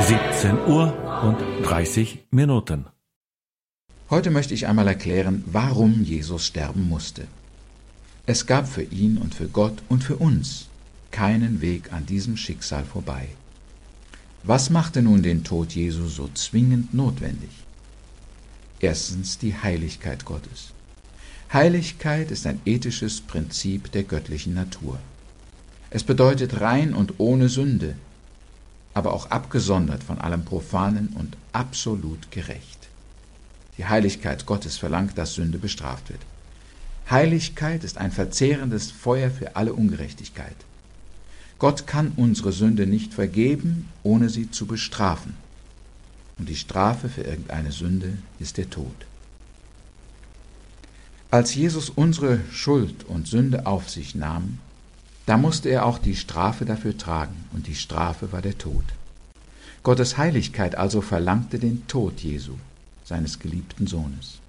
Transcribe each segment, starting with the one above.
17:30 Uhr. Heute möchte ich einmal erklären, warum Jesus sterben musste. Es gab für ihn und für Gott und für uns keinen Weg an diesem Schicksal vorbei. Was machte nun den Tod Jesu so zwingend notwendig? Erstens die Heiligkeit Gottes. Heiligkeit ist ein ethisches Prinzip der göttlichen Natur. Es bedeutet rein und ohne Sünde, aber auch abgesondert von allem Profanen und absolut gerecht. Die Heiligkeit Gottes verlangt, dass Sünde bestraft wird. Heiligkeit ist ein verzehrendes Feuer für alle Ungerechtigkeit. Gott kann unsere Sünde nicht vergeben, ohne sie zu bestrafen. Und die Strafe für irgendeine Sünde ist der Tod. Als Jesus unsere Schuld und Sünde auf sich nahm, da musste er auch die Strafe dafür tragen, und die Strafe war der Tod. Gottes Heiligkeit also verlangte den Tod Jesu, seines geliebten Sohnes.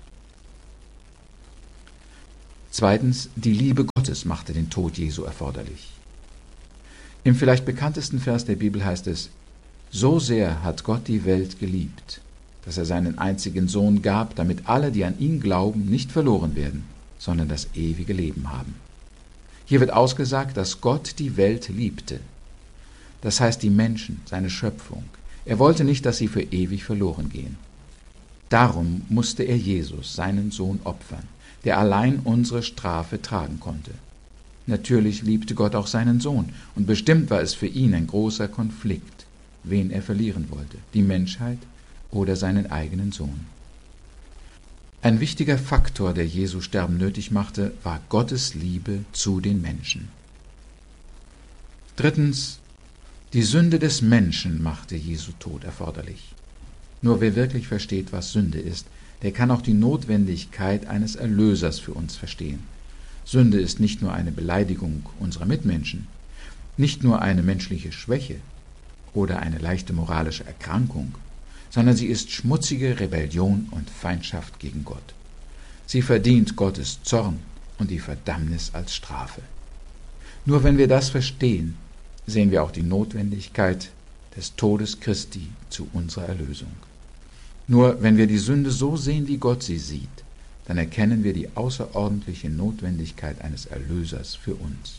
Zweitens, die Liebe Gottes machte den Tod Jesu erforderlich. Im vielleicht bekanntesten Vers der Bibel heißt es: So sehr hat Gott die Welt geliebt, dass er seinen einzigen Sohn gab, damit alle, die an ihn glauben, nicht verloren werden, sondern das ewige Leben haben. Hier wird ausgesagt, dass Gott die Welt liebte. Das heißt die Menschen, seine Schöpfung. Er wollte nicht, dass sie für ewig verloren gehen. Darum musste er Jesus, seinen Sohn, opfern, der allein unsere Strafe tragen konnte. Natürlich liebte Gott auch seinen Sohn, und bestimmt war es für ihn ein großer Konflikt, wen er verlieren wollte, die Menschheit oder seinen eigenen Sohn. Ein wichtiger Faktor, der Jesu Sterben nötig machte, war Gottes Liebe zu den Menschen. Drittens, die Sünde des Menschen machte Jesu Tod erforderlich. Nur wer wirklich versteht, was Sünde ist, der kann auch die Notwendigkeit eines Erlösers für uns verstehen. Sünde ist nicht nur eine Beleidigung unserer Mitmenschen, nicht nur eine menschliche Schwäche oder eine leichte moralische Erkrankung, sondern sie ist schmutzige Rebellion und Feindschaft gegen Gott. Sie verdient Gottes Zorn und die Verdammnis als Strafe. Nur wenn wir das verstehen, sehen wir auch die Notwendigkeit des Todes Christi zu unserer Erlösung. Nur wenn wir die Sünde so sehen, wie Gott sie sieht, dann erkennen wir die außerordentliche Notwendigkeit eines Erlösers für uns.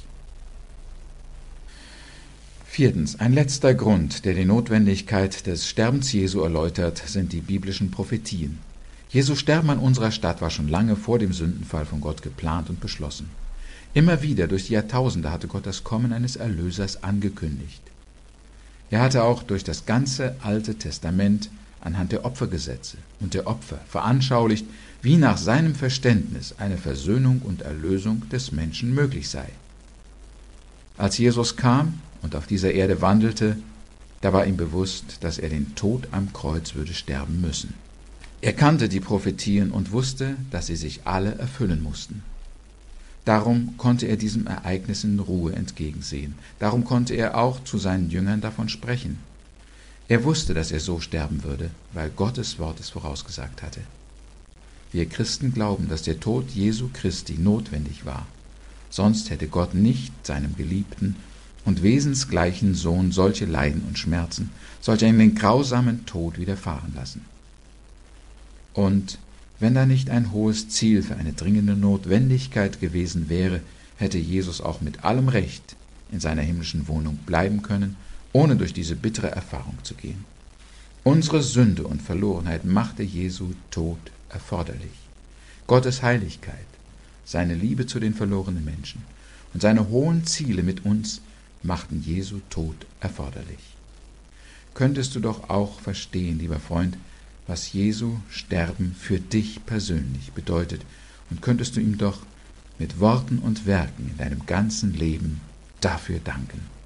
Viertens, ein letzter Grund, der die Notwendigkeit des Sterbens Jesu erläutert, sind die biblischen Prophetien. Jesu Sterben an unserer Stadt war schon lange vor dem Sündenfall von Gott geplant und beschlossen. Immer wieder durch die Jahrtausende hatte Gott das Kommen eines Erlösers angekündigt. Er hatte auch durch das ganze Alte Testament anhand der Opfergesetze und der Opfer veranschaulicht, wie nach seinem Verständnis eine Versöhnung und Erlösung des Menschen möglich sei. Als Jesus kam und auf dieser Erde wandelte, da war ihm bewusst, dass er den Tod am Kreuz würde sterben müssen. Er kannte die Prophetien und wusste, dass sie sich alle erfüllen mussten. Darum konnte er diesem Ereignis in Ruhe entgegensehen. Darum konnte er auch zu seinen Jüngern davon sprechen. Er wusste, dass er so sterben würde, weil Gottes Wort es vorausgesagt hatte. Wir Christen glauben, dass der Tod Jesu Christi notwendig war. Sonst hätte Gott nicht seinem geliebten und wesensgleichen Sohn solche Leiden und Schmerzen, solch einen grausamen Tod widerfahren lassen. Und wenn da nicht ein hohes Ziel für eine dringende Notwendigkeit gewesen wäre, hätte Jesus auch mit allem Recht in seiner himmlischen Wohnung bleiben können, ohne durch diese bittere Erfahrung zu gehen. Unsere Sünde und Verlorenheit machte Jesu Tod erforderlich. Gottes Heiligkeit, seine Liebe zu den verlorenen Menschen und seine hohen Ziele mit uns machten Jesu Tod erforderlich. Könntest du doch auch verstehen, lieber Freund, was Jesu Sterben für dich persönlich bedeutet, und könntest du ihm doch mit Worten und Werken in deinem ganzen Leben dafür danken.